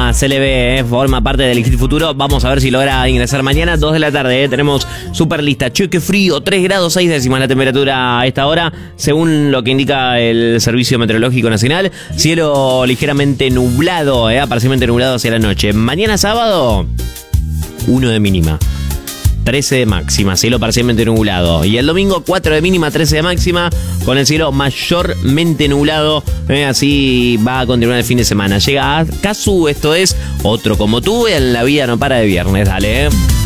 Calma, se le ve, forma parte del Hit Futuro. Vamos a ver si logra ingresar mañana, 2 de la tarde. Tenemos super lista. Che, qué frío, 3 grados 6 décimas la temperatura a esta hora, según lo que indica el Servicio Meteorológico Nacional. Cielo ligeramente nublado, parcialmente nublado hacia la noche. Mañana sábado, 1 de mínima, 13 de máxima, cielo parcialmente nublado. Y el domingo 4 de mínima, 13 de máxima, con el cielo mayormente nublado. Así va a continuar el fin de semana. Llega a Casu, esto es Otro Como Tú, en La Vida No Para de viernes. Dale.